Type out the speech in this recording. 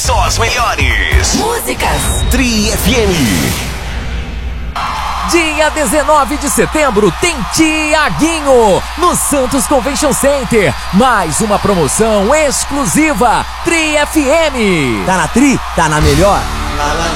só as melhores músicas. Tri FM. Dia 19 de setembro tem Tiaguinho no Santos Convention Center. Mais uma promoção exclusiva Tri FM. Tá na Tri? Tá na melhor?